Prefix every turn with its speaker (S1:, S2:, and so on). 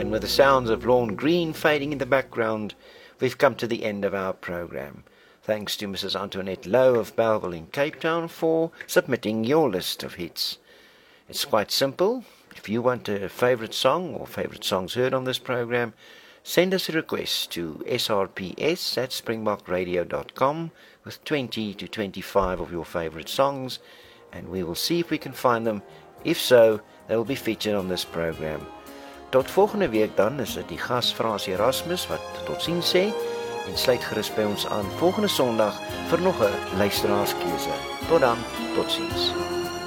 S1: and with the sounds of lawn green fading in the background, we've come to the end of our program. Thanks to Mrs. Antoinette Lowe of Bellville in Cape Town for submitting your list of hits. It's quite simple. If you want a favourite song or favourite songs heard on this program, send us a request to srps@springbokradio.com with 20 to 25 of your favourite songs, and we will see if we can find them. If so, they will be featured on this program. Tot volgende week dan is dit die gas Frans Erasmus wat totsiens sê en sluit gerus by ons aan volgende Sondag vir nog 'n luisteraarskeuse. Tot dan, totsiens.